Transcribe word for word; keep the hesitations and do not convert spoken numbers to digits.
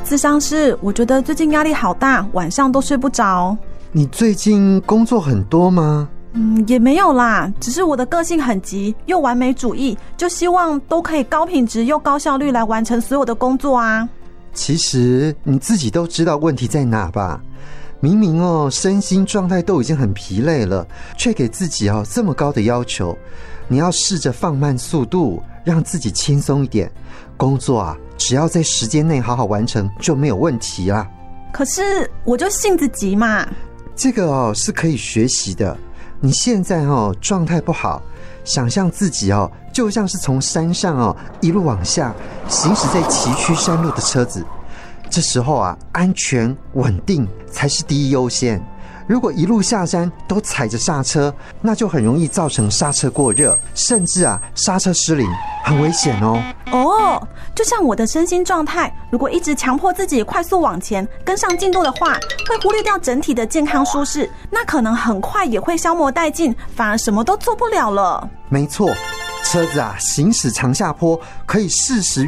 咨商师，我觉得最近压力好大，晚上都睡不着。 你最近工作很多吗？ 嗯，也没有啦，只是我的个性很急，又完美主义，就希望都可以高品质又高效率来完成所有的工作啊。 其实你自己都知道问题在哪吧？明明哦，身心状态都已经很疲累了，却给自己哦这么高的要求。你要试着放慢速度，让自己轻松一点。工作啊，只要在时间内好好完成就没有问题啦。 可是我就性子急嘛。 这个哦是可以学习的。你现在哦状态不好，想象自己哦就像是从山上哦一路往下行驶在崎岖山路的车子，这时候啊安全稳定才是第一优先。如果一路下山都踩着刹车，那就很容易造成刹车过热，甚至啊刹车失灵，很危险哦。 哦，就像我的身心状态，如果一直强迫自己快速往前跟上进度的话，会忽略掉整体的健康舒适，那可能很快也会消磨殆尽，反而什么都做不了了。 没错，车子啊行驶长下坡，可以适时